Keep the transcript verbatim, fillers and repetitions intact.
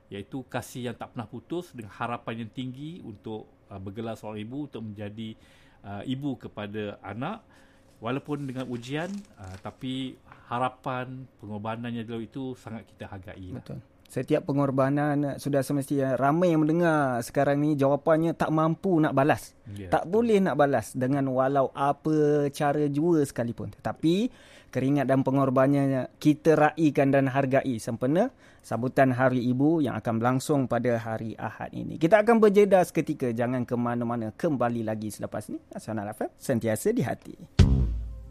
iaitu kasih yang tak pernah putus dengan harapan yang tinggi untuk uh, bergelar seorang ibu untuk menjadi uh, ibu kepada anak. Walaupun dengan ujian, uh, tapi harapan, pengorbanan yang dulu itu sangat kita hargai. Betul. Setiap pengorbanan sudah semestinya ramai yang mendengar sekarang ni jawapannya tak mampu nak balas. Yeah, tak betul. Boleh nak balas dengan walau apa cara jua sekalipun. Tetapi keringat dan pengorbanannya kita raikan dan hargai sempena sambutan Hari Ibu yang akan berlangsung pada hari Ahad ini. Kita akan berjeda seketika, jangan ke mana-mana, kembali lagi selepas ni. Nasional F M, sentiasa di hati.